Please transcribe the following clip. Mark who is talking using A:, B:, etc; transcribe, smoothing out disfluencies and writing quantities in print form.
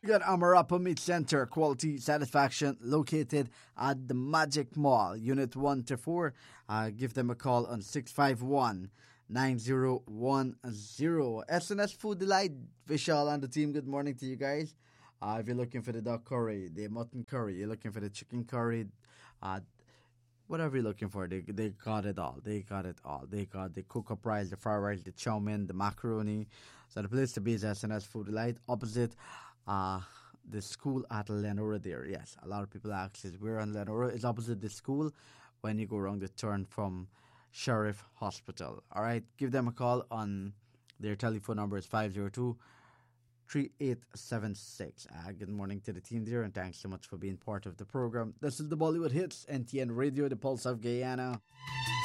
A: You got Amarapa Meat Center, quality satisfaction located at the Magic Mall, Unit 1 to 4. Give them a call on 651 9010. SNS Food Delight, Vishal and the team, good morning to you guys. If you're looking for the duck curry, the mutton curry, you're looking for the chicken curry, whatever you're looking for, they got it all. They got it all. They got the cook-up rice, the fried rice, the chow mein, the macaroni. So the place to be is SNS Food Delight, opposite the school at Lenora there. Yes, a lot of people ask us where on Lenora. It's opposite the school when you go around the turn from Sheriff Hospital. All right, give them a call on their telephone number is 502-3876. Good morning to the team there, and thanks so much for being part of the program. This is the Bollywood Hits, NTN Radio, the Pulse of Guyana.